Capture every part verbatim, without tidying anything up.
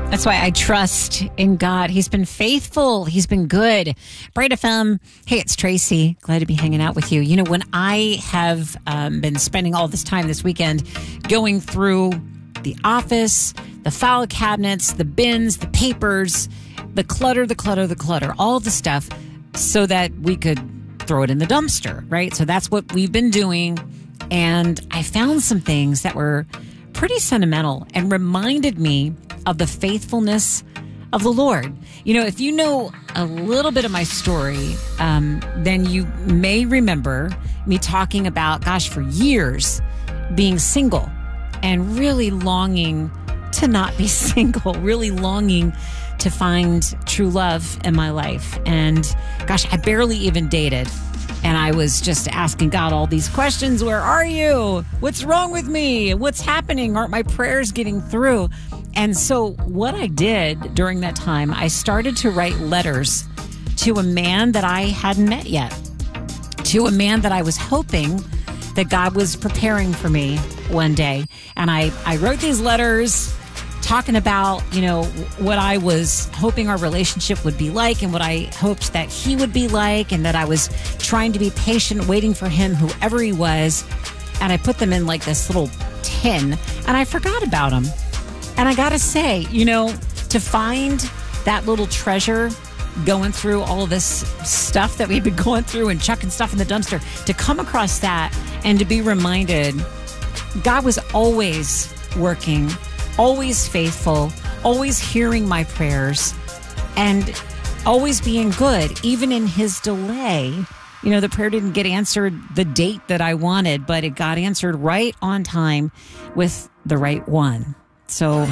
That's why I trust in God. He's been faithful. He's been good. Bright F M. Hey, it's Tracy. Glad to be hanging out with you. You know, when I have um, been spending all this time this weekend going through the office, the file cabinets, the bins, the papers, the clutter, the clutter, the clutter, all the stuff so that we could throw it in the dumpster, right? So that's what we've been doing. And I found some things that were pretty sentimental and reminded me of the faithfulness of the Lord. You know, if you know a little bit of my story, um, then you may remember me talking about, gosh, for years, being single and really longing to not be single, really longing to find true love in my life. And gosh, I barely even dated. And I was just asking God all these questions. Where are you? What's wrong with me? What's happening? Aren't my prayers getting through? And so what I did during that time, I started to write letters to a man that I hadn't met yet, to a man that I was hoping that God was preparing for me one day. And I, I wrote these letters talking about, you know, what I was hoping our relationship would be like and what I hoped that he would be like, and that I was trying to be patient, waiting for him, whoever he was. And I put them in like this little tin, and I forgot about him. And I gotta say, you know, to find that little treasure going through all of this stuff that we've been going through and chucking stuff in the dumpster, to come across that and to be reminded God was always working, always faithful, always hearing my prayers, and always being good, even in his delay. You know, the prayer didn't get answered the date that I wanted, but it got answered right on time with the right one. So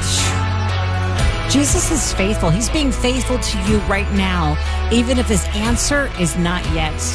Jesus is faithful. He's being faithful to you right now, even if his answer is not yet.